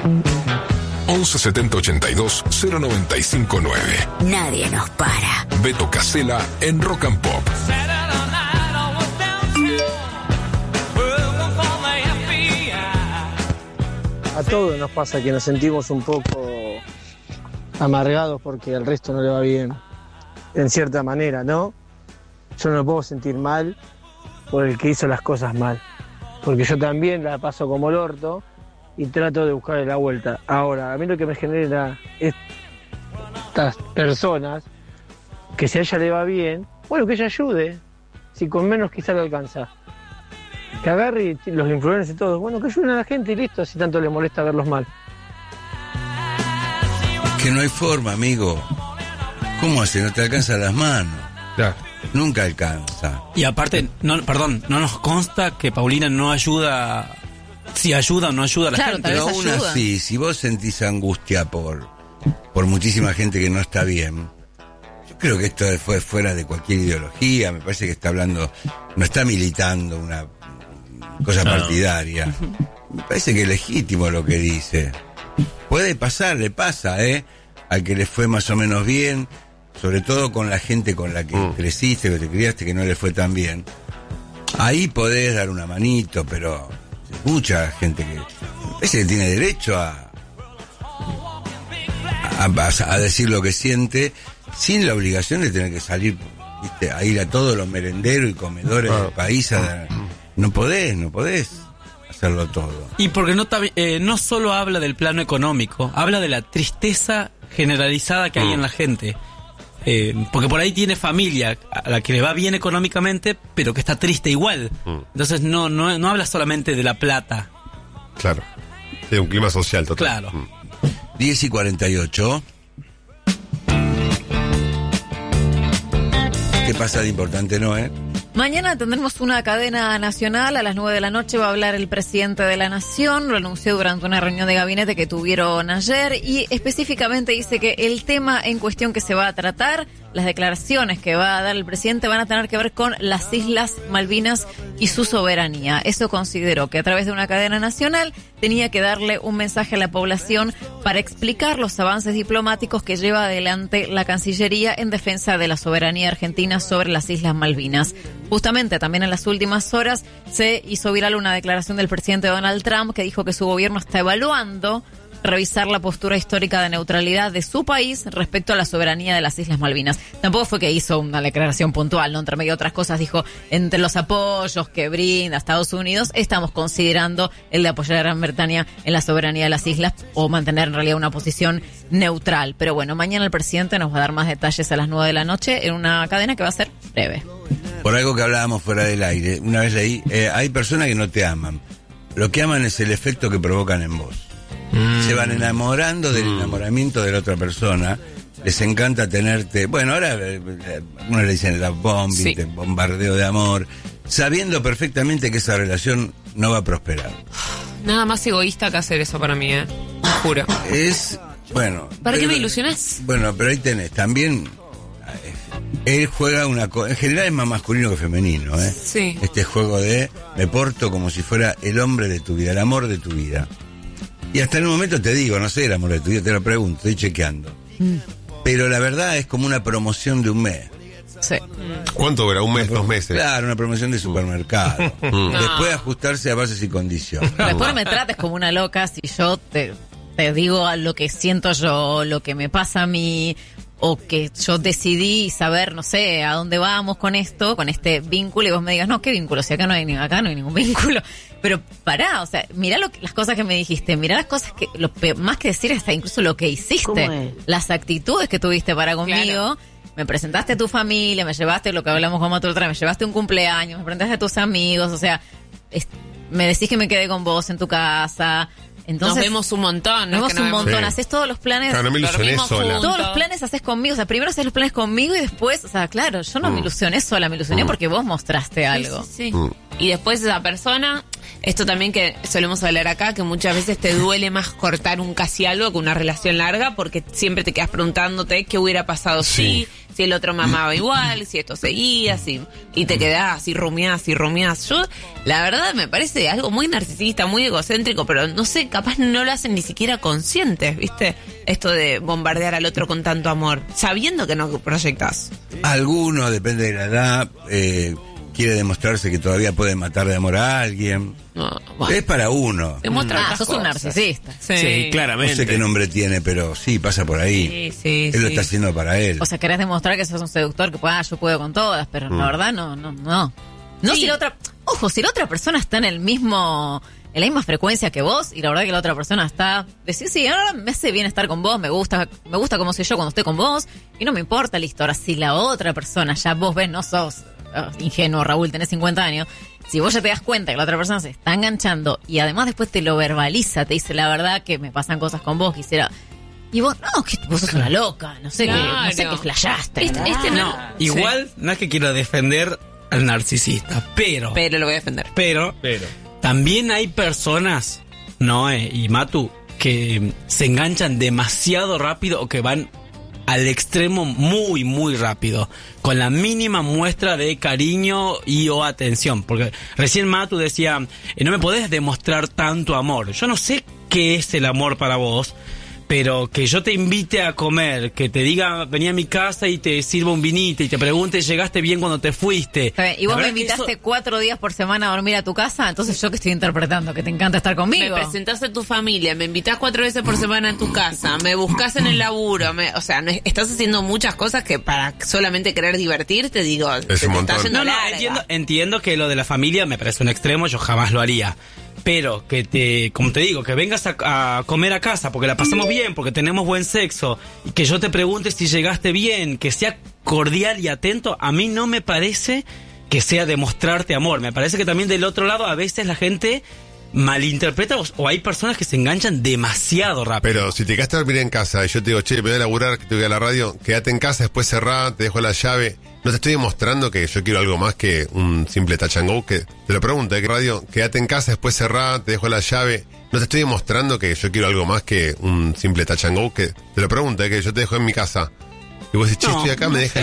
11 70 82 095 9. Nadie nos para. Beto Casella en Rock and Pop. A todos nos pasa que nos sentimos un poco amargados porque al resto no le va bien, en cierta manera, ¿no? Yo no me puedo sentir mal por el que hizo las cosas mal, porque yo también la paso como el orto y trato de buscarle la vuelta. Ahora, a mí lo que me genera estas personas, que si a ella le va bien, bueno, que ella ayude, si con menos quizá le alcanza. Que agarre y los influencers y todos, bueno, que ayuden a la gente y listo, si tanto le molesta verlos mal. Que no hay forma, amigo. ¿Cómo hace? No te alcanza las manos. Claro. Nunca alcanza. Y aparte, no nos consta que Paulina no ayuda, si ayuda o no ayuda a la gente. Pero aún así, si vos sentís angustia por muchísima gente que no está bien, yo creo que esto fue fuera de cualquier ideología. Me parece que está hablando, no está militando una cosa partidaria. Me parece que es legítimo lo que dice. Puede pasar, le pasa, al que le fue más o menos bien, sobre todo con la gente con la que creciste, que te criaste, que no le fue tan bien. Ahí podés dar una manito, pero mucha gente que parece que tiene derecho a decir lo que siente, sin la obligación de tener que salir, ¿viste?, a ir a todos los merenderos y comedores del país. No podés hacerlo todo. Y porque no solo habla del plano económico, habla de la tristeza generalizada que hay en la gente. Porque por ahí tiene familia a la que le va bien económicamente, pero que está triste igual. Entonces no habla solamente de la plata. Claro. De un clima social total. Claro. 10:48. ¿Qué pasa de importante, Noé? Mañana tendremos una cadena nacional. A las 9 de la noche va a hablar el presidente de la Nación. Lo anunció durante una reunión de gabinete que tuvieron ayer y específicamente dice que el tema en cuestión que se va a tratar, las declaraciones que va a dar el presidente van a tener que ver con las Islas Malvinas y su soberanía. Eso consideró que a través de una cadena nacional tenía que darle un mensaje a la población para explicar los avances diplomáticos que lleva adelante la Cancillería en defensa de la soberanía argentina sobre las Islas Malvinas. Justamente también en las últimas horas se hizo viral una declaración del presidente Donald Trump que dijo que su gobierno está evaluando revisar la postura histórica de neutralidad de su país respecto a la soberanía de las Islas Malvinas. Tampoco fue que hizo una declaración puntual, ¿no? Entre medio de otras cosas dijo, entre los apoyos que brinda Estados Unidos, estamos considerando el de apoyar a Gran Bretaña en la soberanía de las islas o mantener en realidad una posición neutral. Pero bueno, mañana el presidente nos va a dar más detalles a las 9 de la noche en una cadena que va a ser breve. Por algo que hablábamos fuera del aire, una vez leí, hay personas que no te aman. Lo que aman es el efecto que provocan en vos. Se van enamorando del enamoramiento de la otra persona. Les encanta tenerte. Bueno, ahora uno le dicen la bombing, sí, bombardeo de amor, sabiendo perfectamente que esa relación no va a prosperar. Nada más egoísta que hacer eso para mí, te juro. Es, bueno. ¿Para qué me ilusionás? Bueno, pero ahí tenés. También él juega en general es más masculino que femenino, Sí. Este juego de me porto como si fuera el hombre de tu vida, el amor de tu vida. Y hasta en un momento te digo, no sé el amor de tu vida, te lo pregunto, estoy chequeando. Pero la verdad es como una promoción de un mes. Sí. ¿Cuánto dura? ¿Un mes, 2 meses? Claro, una promoción de supermercado. Después ajustarse a bases y condiciones. Después no me trates como una loca si yo te digo lo que siento yo, lo que me pasa a mí, o que yo decidí saber, no sé, a dónde vamos con esto, con este vínculo, y vos me digas, no, ¿qué vínculo? Si acá no hay ningún vínculo. Pero pará, o sea, mirá las cosas que me dijiste, mirá las cosas que, más que decir hasta incluso lo que hiciste, las actitudes que tuviste para conmigo. Claro. Me presentaste a tu familia, me llevaste, lo que hablamos como otra vez, me llevaste un cumpleaños, me presentaste a tus amigos, o sea, me decís que me quedé con vos en tu casa. Entonces, nos vemos un montón. Nos vemos un montón, sí. Haces todos los planes. Claro, no me ilusioné sola. Todos los planes haces conmigo, o sea, primero haces los planes conmigo y después, o sea, claro, yo no me ilusioné sola, me ilusioné porque vos mostraste algo. Sí. Y después esa persona esto también que solemos hablar acá, que muchas veces te duele más cortar un casi algo que una relación larga, porque siempre te quedas preguntándote qué hubiera pasado si el otro me amaba igual, si esto seguía, y te quedás y rumiás. Yo, la verdad, me parece algo muy narcisista, muy egocéntrico, pero no sé, capaz no lo hacen ni siquiera conscientes, ¿viste? Esto de bombardear al otro con tanto amor, sabiendo que no proyectás. Alguno, depende de la edad, quiere demostrarse que todavía puede matar de amor a alguien. No, bueno. Es para uno. Demuestra sos un narcisista. Sí, claramente. No sé qué nombre tiene, pero sí, pasa por ahí. Sí, Él lo está haciendo para él. O sea, querés demostrar que sos un seductor, que yo puedo con todas, pero la verdad no. No Sí. si la otra... Ojo, si la otra persona está en la misma frecuencia que vos, y la verdad que la otra persona está... Decir, sí, ahora me hace bien estar con vos, me gusta como soy yo cuando estoy con vos, y no me importa, listo. Ahora, si la otra persona, ya vos ves, no sos ingenuo, Raúl, tenés 50 años... Si vos ya te das cuenta que la otra persona se está enganchando y además después te lo verbaliza, te dice la verdad que me pasan cosas con vos, quisiera... Y vos, no, que vos sos una loca, no sé qué flashaste. Igual, no es que quiero defender al narcisista, pero Pero lo voy a defender. Pero también hay personas, Noé y Matu, que se enganchan demasiado rápido o que van al extremo muy, muy rápido, con la mínima muestra de cariño y o atención. Porque recién Matu decía, no me podés demostrar tanto amor. Yo no sé qué es el amor para vos, pero que yo te invite a comer, que te diga, vení a mi casa y te sirva un vinito y te pregunte, ¿llegaste bien cuando te fuiste? Y vos me invitaste 4 días por semana a dormir a tu casa, entonces yo que estoy interpretando, que te encanta estar conmigo. Me presentás a tu familia, me invitás 4 veces por semana a tu casa, me buscás en el laburo, o sea, estás haciendo muchas cosas que para solamente querer divertirte, digo, es un montón. Entiendo que lo de la familia me parece un extremo, yo jamás lo haría. Pero como te digo, que vengas a comer a casa porque la pasamos bien, porque tenemos buen sexo, y que yo te pregunte si llegaste bien, que sea cordial y atento, a mí no me parece que sea demostrarte amor. Me parece que también del otro lado a veces la gente malinterpreta o hay personas que se enganchan demasiado rápido. Pero si te quedaste a dormir en casa y yo te digo, che, me voy a laburar, que te voy a la radio, quédate en casa, después cerrá, te dejo la llave. No te estoy demostrando que yo quiero algo más que un simple touch and go, que te lo pregunto, que radio, quédate en casa, después cerrá, te dejo la llave. No te estoy demostrando que yo quiero algo más que un simple touch and go, que te lo pregunto, que yo te dejo en mi casa. Y vos decís, che, estoy acá, me dejas